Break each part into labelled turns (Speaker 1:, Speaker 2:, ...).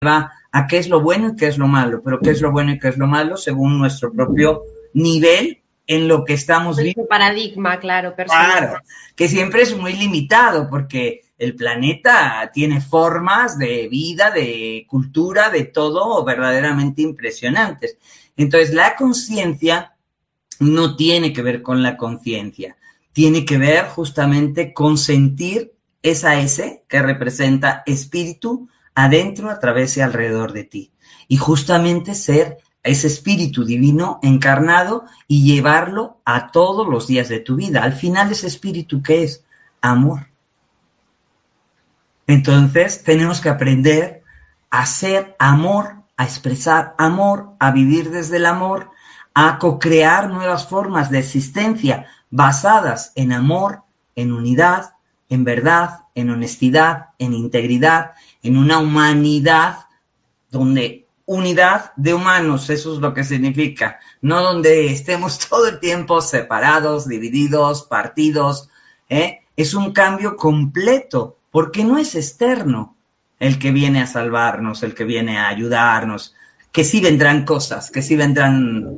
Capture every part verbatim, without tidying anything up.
Speaker 1: va a qué es lo bueno y qué es lo malo, pero qué es lo bueno y qué es lo malo según nuestro propio nivel en lo que estamos viendo.
Speaker 2: Nuestro paradigma, claro, personal.
Speaker 1: Claro, que siempre es muy limitado porque el planeta tiene formas de vida, de cultura, de todo verdaderamente impresionantes. Entonces, la conciencia no tiene que ver con la conciencia, tiene que ver justamente con sentir esa S que representa espíritu adentro, a través y alrededor de ti. Y justamente ser ese espíritu divino encarnado y llevarlo a todos los días de tu vida. Al final, ese espíritu, ¿qué es? Amor. Entonces, tenemos que aprender a ser amor, a expresar amor, a vivir desde el amor, a co-crear nuevas formas de existencia basadas en amor, en unidad, en verdad, en honestidad, en integridad, en una humanidad donde unidad de humanos, eso es lo que significa, no donde estemos todo el tiempo separados, divididos, partidos, ¿eh? Es un cambio completo, porque no es externo el que viene a salvarnos, el que viene a ayudarnos, que sí vendrán cosas, que sí vendrán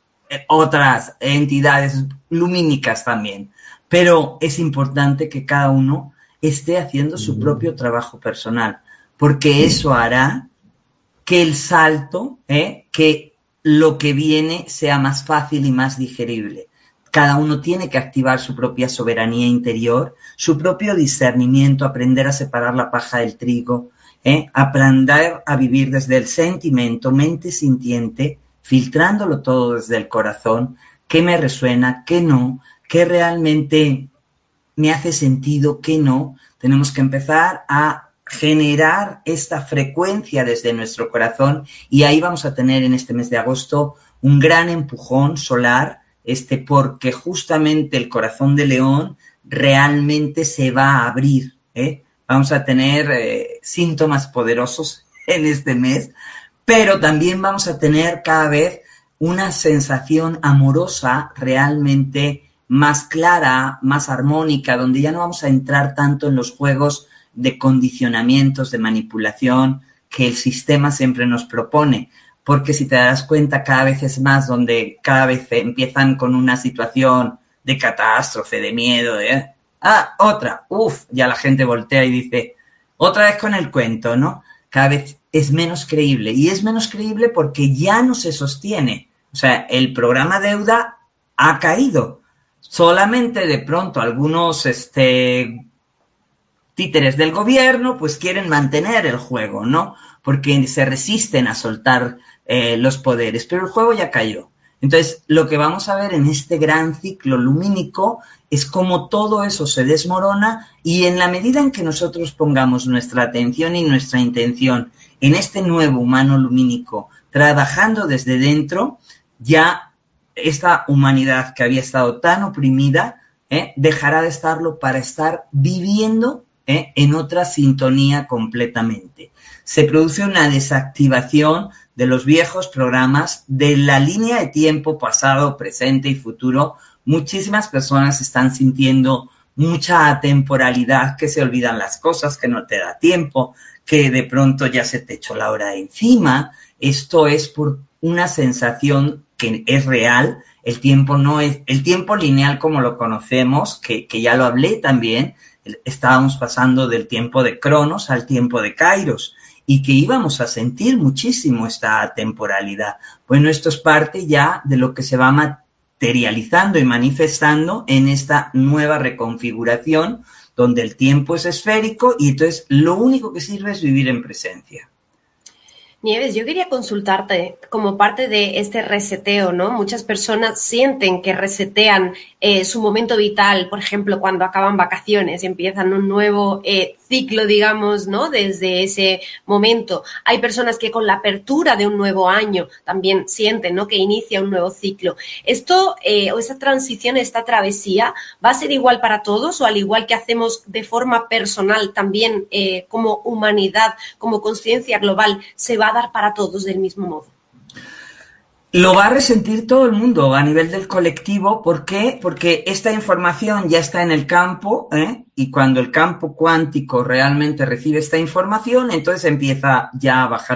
Speaker 1: otras entidades lumínicas también, pero es importante que cada uno esté haciendo su propio trabajo personal, porque eso hará que el salto, ¿eh? que lo que viene sea más fácil y más digerible. Cada uno tiene que activar su propia soberanía interior, su propio discernimiento, aprender a separar la paja del trigo, ¿eh? aprender a vivir desde el sentimiento, mente sintiente, filtrándolo todo desde el corazón, qué me resuena, qué no, qué realmente me hace sentido, qué no. Tenemos que empezar a generar esta frecuencia desde nuestro corazón y ahí vamos a tener en este mes de agosto un gran empujón solar, este, porque justamente el corazón de León realmente se va a abrir, ¿eh? Vamos a tener eh, síntomas poderosos en este mes, pero también vamos a tener cada vez una sensación amorosa realmente más clara, más armónica, donde ya no vamos a entrar tanto en los juegos de condicionamientos, de manipulación que el sistema siempre nos propone, porque si te das cuenta cada vez es más donde cada vez empiezan con una situación de catástrofe, de miedo, de ah, otra, uff, ya la gente voltea y dice, otra vez con el cuento, ¿no? Cada vez es menos creíble y es menos creíble porque ya no se sostiene, o sea, el programa deuda ha caído, solamente de pronto algunos, este... títeres del gobierno, pues quieren mantener el juego, ¿no? Porque se resisten a soltar eh, los poderes, pero el juego ya cayó. Entonces, lo que vamos a ver en este gran ciclo lumínico es cómo todo eso se desmorona y en la medida en que nosotros pongamos nuestra atención y nuestra intención en este nuevo humano lumínico, trabajando desde dentro, ya esta humanidad que había estado tan oprimida, eh, dejará de estarlo para estar viviendo ¿Eh? en otra sintonía completamente. Se produce una desactivación de los viejos programas, de la línea de tiempo pasado, presente y futuro. Muchísimas personas están sintiendo mucha atemporalidad, que se olvidan las cosas, que no te da tiempo, que de pronto ya se te echó la hora encima. Esto es por una sensación que es real. El tiempo no es, el tiempo lineal como lo conocemos, que, que ya lo hablé también, estábamos pasando del tiempo de Cronos al tiempo de Kairos y que íbamos a sentir muchísimo esta temporalidad. Bueno, esto es parte ya de lo que se va materializando y manifestando en esta nueva reconfiguración donde el tiempo es esférico y entonces lo único que sirve es vivir en presencia.
Speaker 2: Nieves, yo quería consultarte como parte de este reseteo, ¿no? Muchas personas sienten que resetean eh, su momento vital, por ejemplo, cuando acaban vacaciones y empiezan un nuevo eh, ciclo, digamos, ¿no? Desde ese momento. Hay personas que con la apertura de un nuevo año también sienten, ¿no? Que inicia un nuevo ciclo. Esto, eh, o esa transición, esta travesía, ¿va a ser igual para todos o al igual que hacemos de forma personal también eh, como humanidad, como conciencia global, se va a dar para todos del mismo modo?
Speaker 1: Lo va a resentir todo el mundo a nivel del colectivo. ¿Por qué? Porque esta información ya está en el campo, ¿eh? Y cuando el campo cuántico realmente recibe esta información, entonces empieza ya a bajar